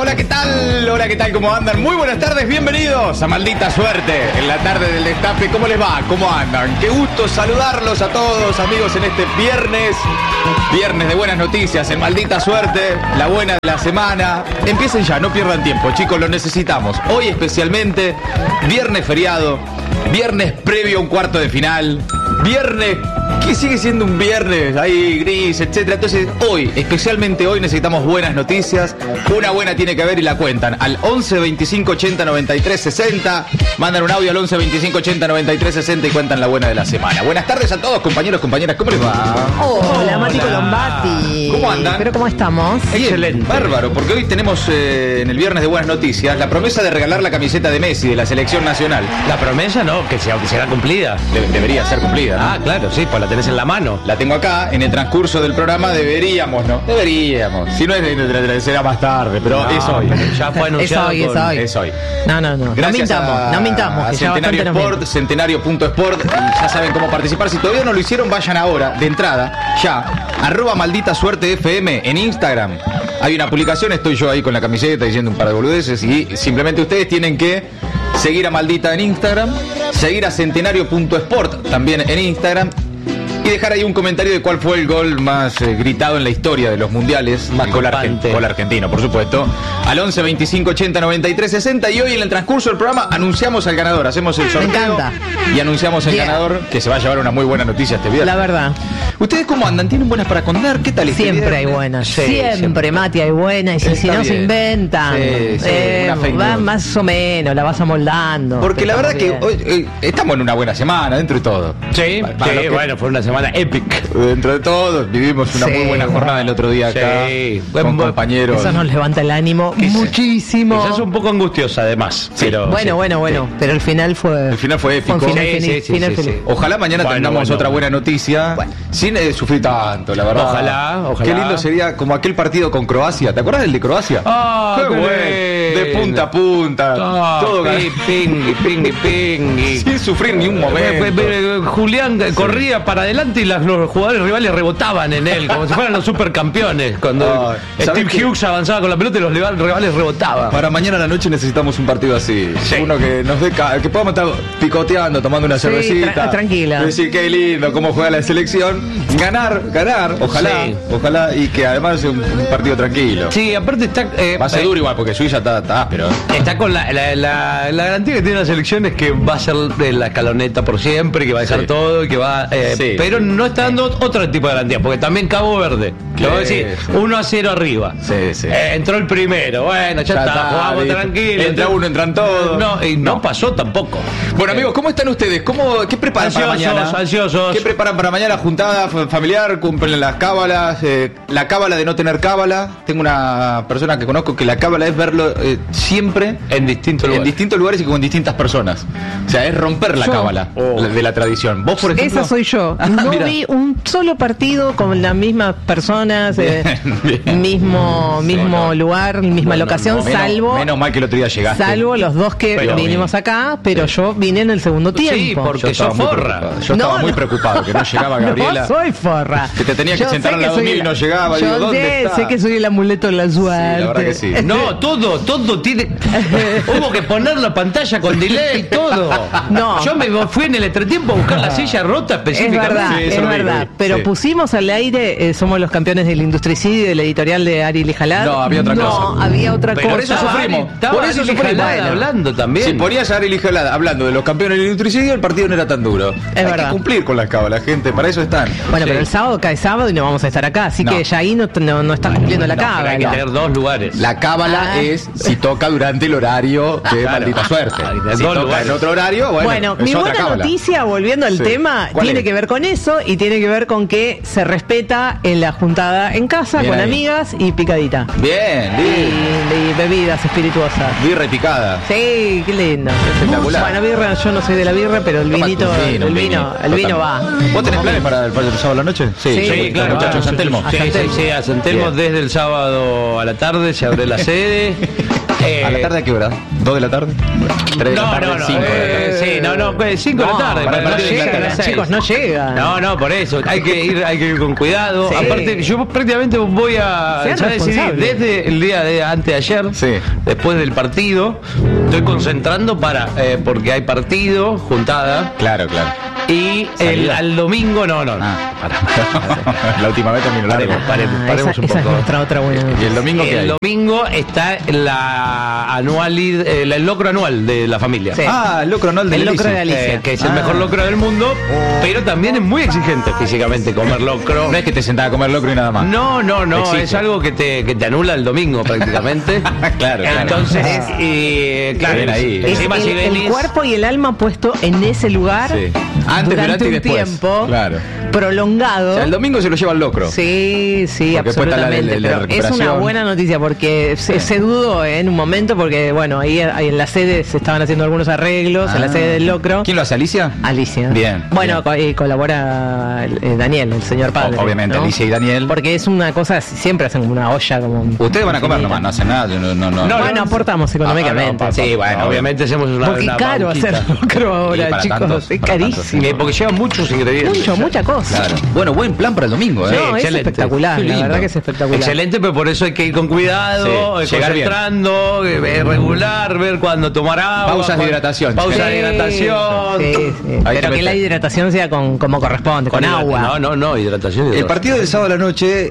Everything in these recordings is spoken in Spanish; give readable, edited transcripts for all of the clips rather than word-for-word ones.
hola, ¿qué tal? Hola, ¿qué tal? ¿Cómo andan? Muy buenas tardes, bienvenidos a Maldita Suerte, en la tarde del Destape. ¿Cómo les va? ¿Cómo andan? Qué gusto saludarlos a todos, amigos, en este viernes de buenas noticias, en Maldita Suerte, la buena de la semana. Empiecen ya, no pierdan tiempo, chicos, lo necesitamos. Hoy especialmente, viernes feriado, viernes previo a un cuarto de final, viernes que sigue siendo un viernes ahí gris, etcétera. Entonces hoy, especialmente hoy, necesitamos buenas noticias. Una buena tiene que haber y la cuentan al 11 25 80 93 60. Mandan un audio al 11 25 80 93 60 y cuentan la buena de la semana. Buenas tardes a todos, compañeros, compañeras, ¿cómo les va? Hola, Mati Colombati. ¿Cómo andan? ¿Pero cómo estamos? Excelente. Bárbaro, porque hoy tenemos en el viernes de buenas noticias la promesa de regalar la camiseta de Messi de la selección nacional. La promesa no, que será cumplida. Debería ser cumplida, ¿no? Ah, claro, sí, pues la tenés en la mano. La tengo acá, en el transcurso del programa deberíamos, ¿no? Deberíamos. Si no será más tarde, pero No, es hoy. Ya fue anunciado. Es hoy. No. Gracias No mintamos. a Que ya Centenario bastante Sport, Centenario.sport, ya saben cómo participar. Si todavía no lo hicieron, vayan ahora, de entrada, ya, @malditasuertefm en Instagram. Hay una publicación, estoy yo ahí con la camiseta diciendo un par de boludeces y simplemente ustedes tienen que seguir a Maldita en Instagram, seguir a Centenario.sport también en Instagram y dejar ahí un comentario de cuál fue el gol más gritado en la historia de los mundiales. Más el gol, campante. gol argentino, por supuesto. Al 11 25 80 93 60. Y hoy en el transcurso del programa anunciamos al ganador. Hacemos el sorteo. Me encanta. Y anunciamos al ganador, que se va a llevar una muy buena noticia este viernes. La verdad. ¿Ustedes cómo andan? ¿Tienen buenas para contar? ¿Qué tal este Siempre viernes? hay buenas. Sí, siempre, Mati, hay buenas. Y si Está no se bien. inventan. Sí, una fake Va news. más o menos, la vas amoldando. Porque la Pero verdad que estamos bien. hoy estamos en una buena semana, dentro de todo. Sí, Para los que- bueno, fue una semana épica. Dentro de todo, vivimos una Sí. muy buena jornada el otro día acá. Sí. Con Buen- compañeros. Eso nos levanta el ánimo muchísimo. Quizás un poco angustiosa, además. Sí. Pero, Bueno. Pero el final fue. El final fue épico. un final Sí, feliz. sí, final sí, feliz. sí. Ojalá mañana Bueno, tengamos bueno. otra buena noticia sin sufrir tanto, la verdad. Ojalá. Qué lindo sería como aquel partido con Croacia. ¿Te acuerdas del de Croacia? Ah, Qué qué bueno. bueno. De punta a punta. todo pingui. sin sufrir ni un momento. Julián corría para adelante y los jugadores rivales rebotaban en él, como si fueran los supercampeones. Cuando ¿sabés Steve qué? Hughes avanzaba con la pelota y los rivales rebotaban. Para mañana a la noche necesitamos un partido así. Sí. Uno que nos dé que podamos estar picoteando, tomando una Sí, cervecita. tranquila. Decir qué lindo, cómo juega la selección. Ganar. Ojalá. Sí. Ojalá. Y que además sea un partido tranquilo. Sí, aparte está. Va a ser duro igual porque Suiza está áspero. Está con la garantía que tiene la selección es que va a ser de la escaloneta por siempre, que va a dejar Sí. todo y que va. Sí. Pero no está dando otro tipo de garantía, porque también Cabo Verde. Te voy a decir, Sí. 1-0 arriba. Sí. Entró el primero, bueno, ya está, jugamos listo. tranquilo. Entra uno, entran todos. No, y no pasó tampoco. Bueno, amigos, ¿cómo están ustedes? ¿Qué preparan para mañana? Ansiosos. ¿Qué preparan para mañana? Juntada familiar, cumplen las cábalas, la cábala de no tener cábala. Tengo una persona que conozco que la cábala es verlo siempre En distintos en lugares. distintos lugares y con distintas personas. O sea, es romper la Yo. cábala de la tradición. Vos, por ejemplo. Esa soy yo. No Mirá. vi un solo partido con las mismas personas, Bien. mismo no. lugar, misma locación, Menos mal que el otro día llegaste. salvo los dos que Pero vinimos bien. acá, pero yo vine en el segundo tiempo. Sí, porque Yo estaba sos muy forra. preocupado. Yo estaba muy preocupado que no llegaba Gabriela. No soy forra. Que te tenía que Yo sentar sé al que lado soy mío y no llegaba. Yo Digo, ¿dónde está? sé que soy el amuleto de la suerte. la verdad que sí. No, todo tiene. Hubo que poner la pantalla con delay y todo. No. Yo me fui en el entretiempo a buscar la silla rota Es específicamente. verdad, Sí, es eso lo vi, verdad. lo vi. Pero Sí. pusimos al aire, somos los campeones del industricidio de la editorial de Ari Lijalad. No, había otra cosa. No, había otra Pero cosa. por eso sufrimos. Estaba Por eso Ari sufrimos. Jalada Bueno. hablando también. Si ponías a Ari Lijalada hablando de los campeones del nutricidio, el partido no era tan duro. Hay verdad. que cumplir con las cábalas, gente. Para eso están. Bueno, Sí. pero el sábado cae sábado y no vamos a estar acá, así No. que ya ahí no está cumpliendo la No, pero cábala. hay que tener dos lugares. La cábala Ah. es si toca durante el horario de Claro. maldita suerte. Hay de Si dos toca lugares. en otro horario, Bueno, es mi otra buena cábala. noticia, volviendo al Sí. tema, ¿Cuál tiene es? que ver con eso y tiene que ver con que se respeta en la juntada en casa, Bien con ahí. amigas y picadita. Bien, Y bebidas espirituosas. birra y picada. Sí, qué lindo. Espectacular. Bueno, birra, yo no soy de la birra, pero el Tómate vinito, un vino, el un vino vinito. va. ¿Vos tenés planes para el sábado a la noche? Sí, claro, muchachos, claro. San Telmo. Sí, A San Telmo. sí, a San Telmo Bien. desde el sábado a la tarde se abre la sede. ¿A la tarde a qué hora? ¿2 de la tarde? 3 de la tarde, 5 de la tarde. Sí, 5 de la tarde. para el no partido de llegan Inglaterra. a las 6. Chicos, no llegan. No, por eso. Hay que ir con cuidado. Sí. Aparte, yo prácticamente voy a Sean ya decidí responsables. desde el día de anteayer, Sí. después del partido, estoy concentrando porque hay partido, juntada. Claro. Y al domingo, no. Pará. La última vez terminó largo. Paremos un esa es poco. nuestra otra buena ¿Y noticia. el domingo qué hay? El domingo está el locro anual de la familia. Sí. El locro anual de El locro Alicia. de Alicia. Que es el mejor locro del mundo, pero también es muy exigente físicamente comer locro. No es que te sentás a comer locro y nada más. No, Exige. es algo que te anula el domingo prácticamente. Claro. Entonces, claro, Bien ahí. Es encima si el venís- cuerpo y el alma puesto en ese lugar Sí. Antes, durante durante y un después. tiempo Claro. prolongado. O sea, el domingo se lo lleva al locro. Sí, Porque después está la absolutamente. de Pero es recuperación. una buena noticia porque se dudó en un momento porque, bueno, ahí en la sede se estaban haciendo algunos arreglos, en la sede del locro. ¿Quién lo hace, Alicia? Alicia. Bien, Bueno, bien. colabora Daniel, el señor padre. Obviamente, ¿no? Alicia y Daniel. Porque es una cosa, siempre hacen como una olla como... Ustedes van a comer nomás, no hacen nada. No. Bueno, aportamos económicamente. Sí, bueno, obviamente hacemos una. Porque una caro banquita. hacer locro ahora, Y para chicos. tantos, es para tantos, carísimo. sí. Porque lleva muchos ingredientes. Mucha cosa. Claro. Bueno, buen plan para el domingo, ¿eh? No, es excelente. espectacular, Qué la lindo. verdad que es espectacular. Excelente, pero por eso hay que ir con cuidado, Sí, llegar bien. concentrando, regular, ver cuándo tomar agua. Pausas de hidratación. Pausa de Sí, hidratación. sí. Hay Pero que que meter. la hidratación sea como corresponde, con agua. No, hidratación. El partido del sábado a la noche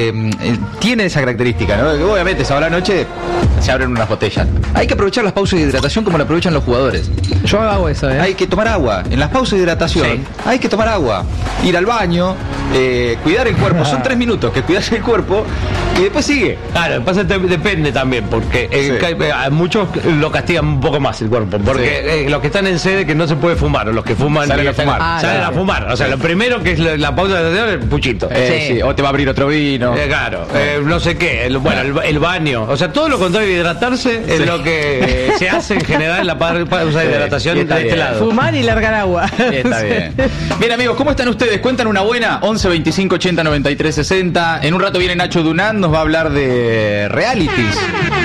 tiene esa característica, ¿no? Que obviamente sábado a la noche se abren unas botellas. Hay que aprovechar las pausas de hidratación como lo aprovechan los jugadores. Yo hago eso, ¿eh? Hay que tomar agua. En las pausas de hidratación Sí. hay que tomar agua. Ir al baño, cuidar el cuerpo. Son 3 minutos que cuidas el cuerpo y después sigue. Claro, pasa depende también, porque Sí. a muchos lo castigan un poco más el cuerpo, porque los que están en sede que no se puede fumar, o los que fuman Salen a fumar. salen claro. a fumar. O sea, lo primero que es la pausa de el puchito. Sí. Sí. O te va a abrir otro vino. Claro, no sé qué, el baño, o sea, todo lo contrario de hidratarse es lo que se hace en general en la pausa de Sí, hidratación y de está este bien. lado. Fumar y largar agua. Está bien. Bien, amigos, ¿cómo están ustedes? ¿Cuentan una buena? 11 25 80 93 60. En un rato viene Nacho Dunán, nos va a hablar de realities.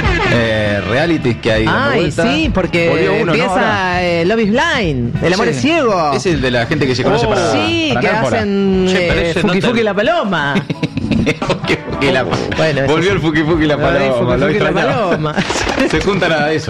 Realities que hay. dando Ay, vuelta. sí, porque Volvió uno, ¿no? Ahora. empieza Love is Blind, el amor Sí. es ciego. Es el de la gente que se conoce para. Sí, para que Námpora. hacen Sí, pero ese Fuki no te- Fuki la paloma. Fuki la- Bueno, eso Volvió sí. el Fuki Fuki la Ay, paloma. Fuki lo Fuki la extrañaba. paloma. Se junta nada de eso.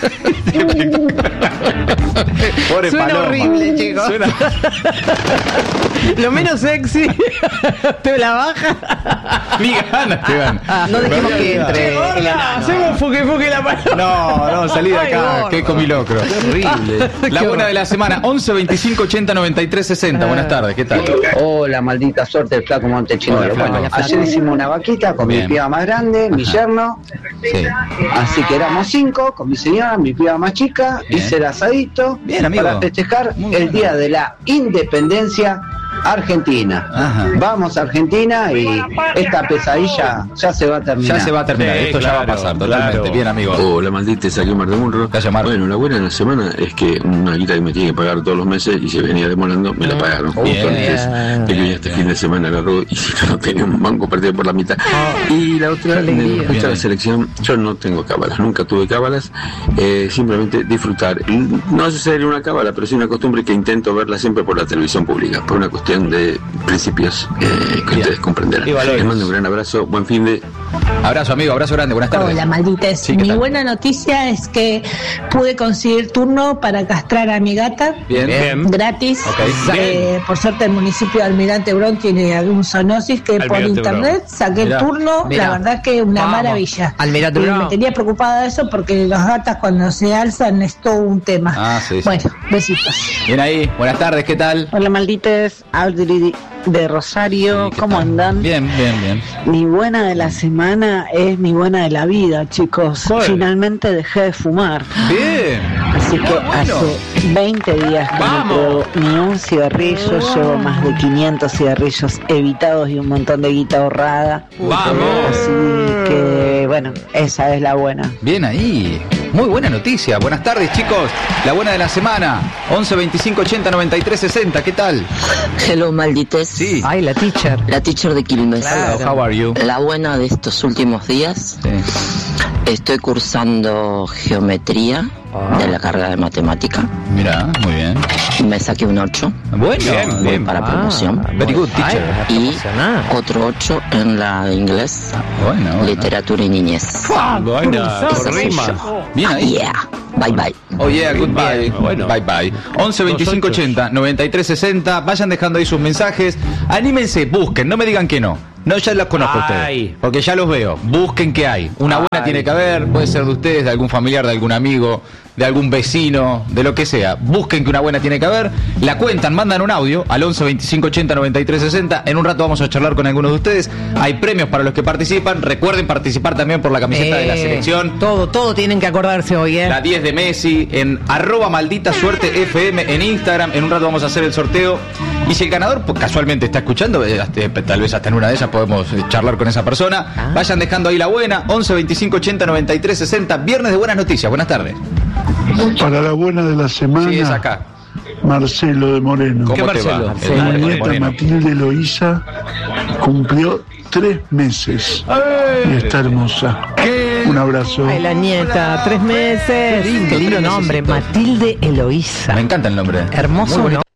Pobre Suena paloma. horrible, chicos. Suena- Lo menos sexy. Te la baja. Ni ganas te dan. No dejemos Me que había entre. olvidado. Gorda, hacemos Fuki Fuki la paloma. No, salí de Ay, acá, gordo. que comí locro. Horrible. La buena de la semana, 11 25 80 93 60. Buenas tardes, ¿qué tal? Hola, maldita suerte del Flaco Montechinero. Hola, Flaco. Bueno, Hola, Flaco. ayer hicimos una vaquita con Bien. mi piba más grande, mi yerno. Sí. Así que éramos 5, con mi señora, mi piba más chica. Bien. Hice el asadito Bien, amigo. para festejar Muy el bueno. día de la independencia argentina. Ajá. Vamos Argentina y esta pesadilla ya se va a terminar. Ya se va a terminar, Sí, esto ya va a claro, pasar totalmente. claro. Bien, amigo. Hola, maldita, aquí Omar de Munro. Gracias, Omar. Bueno, la buena de la semana es que una guita que me tiene que pagar todos los meses y se venía demorando, me la pagaron. Bien. Entonces, el este fin de semana agarró y si no tenía un banco partido por la mitad. Y la otra, qué alegría. respecto a Bien. la selección, yo no tengo cábalas, nunca tuve cábalas, simplemente disfrutar. No es ser una cábala, pero sí una costumbre que intento verla siempre por la televisión pública, por una cuestión de principios que ustedes comprenderán. Y valores. Les mando un gran abrazo, buen fin de... Abrazo, amigo, abrazo grande, buenas tardes. Hola, maldites. Sí, ¿qué Mi tal? buena noticia es que pude conseguir turno para castrar a mi gata Bien. Bien. gratis. Ok. Por suerte el municipio de Almirante Brown tiene algún zoonosis que por Almirante internet saqué Mirá, el turno. mirá. La verdad que una Vamos, maravilla. Almirante Y Brown. me tenía preocupada de eso porque las gatas cuando se alzan es todo un tema. Ah, sí, sí. Bueno, besitos. Bien ahí, buenas tardes, ¿qué tal? Hola maldites, Audrey de Rosario, Sí, ¿qué ¿cómo tal? andan? Bien, bien, bien. Mi buena de la semana es mi buena de la vida, chicos. ¿Cuál? Finalmente dejé de fumar. Bien. Así que bueno. hace 20 días que no ¡Vamos! pruebo ni un cigarrillo, llevo más de 500 cigarrillos evitados y un montón de guita ahorrada. Vamos. Así que, bueno, esa es la buena. Bien ahí. Muy buena noticia. Buenas tardes, chicos. La buena de la semana. 11 25 80 93 60. ¿Qué tal? Hello, maldites. Sí. Ay, la teacher. La teacher de Quilmes. Hello, how are you? La buena de estos últimos días. Sí. Estoy cursando geometría de la carrera de matemática. Mira, muy bien. Me saqué un 8. Bueno, Voy bien. para promoción. Very good, teacher. Y otro 8 en la de inglés, Bueno. literatura y niñez. Bueno, Esa soy rima. yo. Bien ahí. Yeah. Bye bye. Oh yeah, goodbye. Bien, bueno. Bye bye. 11 25 80 93 60. Vayan dejando ahí sus mensajes. Anímense, busquen, no me digan que no. No, ya los conozco a ustedes. Ay. Porque ya los veo. Busquen qué hay. Una buena tiene que haber. Puede ser de ustedes, de algún familiar, de algún amigo, de algún vecino, de lo que sea. Busquen que una buena tiene que haber. La cuentan, mandan un audio al 11 25 80 93 60. En un rato vamos a charlar con algunos de ustedes. Hay premios para los que participan. Recuerden participar también por la camiseta de la selección. Todo tienen que acordarse hoy, La 10 de Messi, en @malditasuertefm en Instagram. En un rato vamos a hacer el sorteo. Y si el ganador pues, casualmente está escuchando, tal vez hasta en una de esas podemos charlar con esa persona. Vayan dejando ahí la buena. 11 25 80 93 60. Viernes de buenas noticias. Buenas tardes. Para la buena de la semana, Sí, es acá. Marcelo de Moreno. ¿Cómo te Marcelo? va? Sí. Mi nieta Matilde Eloísa cumplió 3 meses y está hermosa. Un abrazo. Ay, la nieta, 3 meses. Qué lindo nombre, Matilde Eloísa. Me encanta el nombre. Hermoso, Muy bonito. ¿no?